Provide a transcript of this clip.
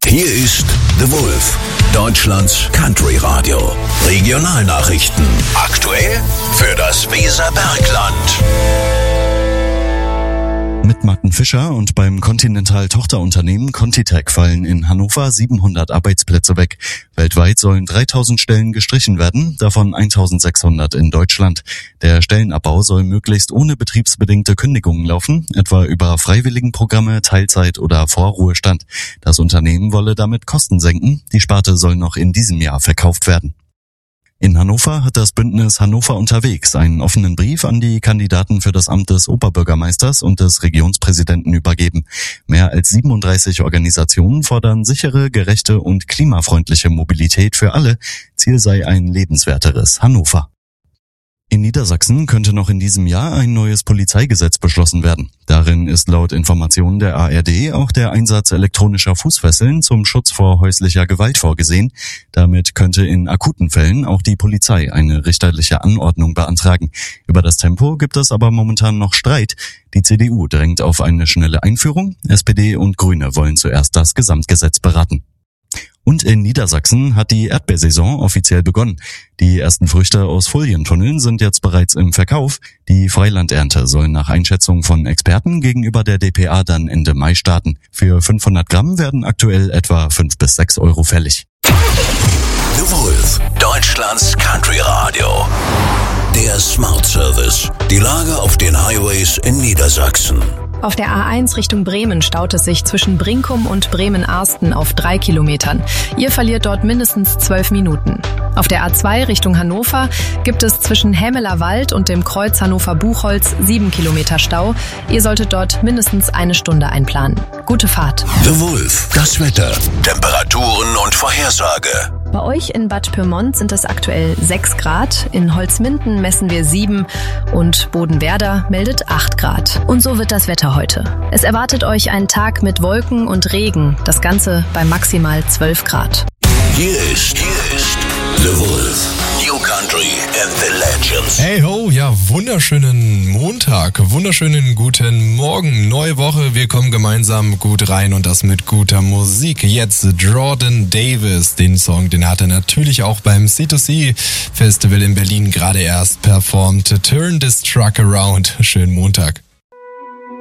Hier ist The Wolf, Deutschlands Country Radio. Regionalnachrichten. Aktuell für das Weserbergland. Mit Martin Fischer und beim Continental-Tochterunternehmen Contitech fallen in Hannover 700 Arbeitsplätze weg. Weltweit sollen 3000 Stellen gestrichen werden, davon 1600 in Deutschland. Der Stellenabbau soll möglichst ohne betriebsbedingte Kündigungen laufen, etwa über Freiwilligenprogramme, Teilzeit oder Vorruhestand. Das Unternehmen wolle damit Kosten senken. Die Sparte soll noch in diesem Jahr verkauft werden. In Hannover hat das Bündnis Hannover unterwegs einen offenen Brief an die Kandidaten für das Amt des Oberbürgermeisters und des Regionspräsidenten übergeben. Mehr als 37 Organisationen fordern sichere, gerechte und klimafreundliche Mobilität für alle. Ziel sei ein lebenswerteres Hannover. In Niedersachsen könnte noch in diesem Jahr ein neues Polizeigesetz beschlossen werden. Darin ist laut Informationen der ARD auch der Einsatz elektronischer Fußfesseln zum Schutz vor häuslicher Gewalt vorgesehen. Damit könnte in akuten Fällen auch die Polizei eine richterliche Anordnung beantragen. Über das Tempo gibt es aber momentan noch Streit. Die CDU drängt auf eine schnelle Einführung. SPD und Grüne wollen zuerst das Gesamtgesetz beraten. Und in Niedersachsen hat die Erdbeersaison offiziell begonnen. Die ersten Früchte aus Folientunneln sind jetzt bereits im Verkauf. Die Freilandernte soll nach Einschätzung von Experten gegenüber der dpa dann Ende Mai starten. Für 500 Gramm werden aktuell etwa 5 bis 6 Euro fällig. The Wolf, Deutschlands Country Radio. Der Smart Service. Die Lage auf den Highways in Niedersachsen. Auf der A1 Richtung Bremen staut es sich zwischen Brinkum und Bremen-Arsten auf 3 Kilometern. Ihr verliert dort mindestens 12 Minuten. Auf der A2 Richtung Hannover gibt es zwischen Hämeler Wald und dem Kreuz Hannover-Buchholz 7 Kilometer Stau. Ihr solltet dort mindestens eine Stunde einplanen. Gute Fahrt. The Wolf, das Wetter, Temperaturen und Vorhersage. Bei euch in Bad Pyrmont sind es aktuell 6 Grad, in Holzminden messen wir 7 und Bodenwerder meldet 8 Grad. Und so wird das Wetter heute. Es erwartet euch ein Tag mit Wolken und Regen, das Ganze bei maximal 12 Grad. Hier ist The Wolf, New Country and the Legends. Hey ho, ja, wunderschönen Montag, wunderschönen guten Morgen, neue Woche, wir kommen gemeinsam gut rein und das mit guter Musik. Jetzt Jordan Davis, den Song, den hat er natürlich auch beim C2C Festival in Berlin gerade erst performt. Turn this truck around, schönen Montag.